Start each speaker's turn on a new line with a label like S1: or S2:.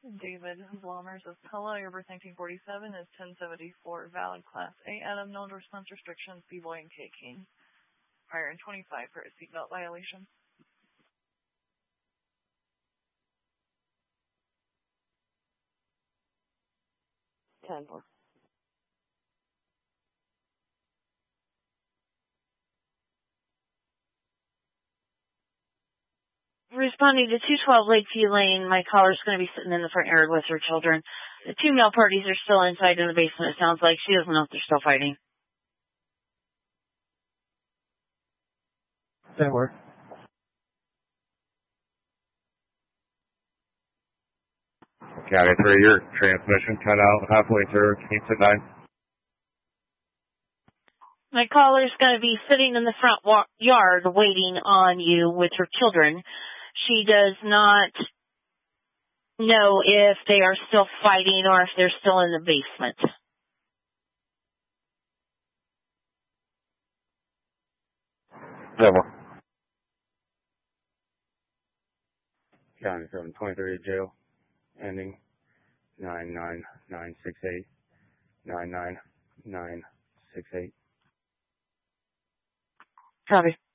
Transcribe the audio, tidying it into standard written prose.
S1: David Blomers of Pella, your birth 1947 is 1074, valid Class A. Adam, no response restrictions, B-Boy and K King. Prior and 25 for a seatbelt violation.
S2: More. Responding to 212 Lakeview Lane, my caller's going to be sitting in the front yard with her children. The two male parties are still inside in the basement, it sounds like. She doesn't know if they're still fighting.
S3: That works.
S4: County 3, your transmission cut out halfway through. Can you sit 9?
S2: My caller's going to be sitting in the front yard waiting on you with her children. She does not know if they are still fighting or if they're still in the basement.
S4: Double. County 723 jail. Ending 99968. 99968.
S2: Copy.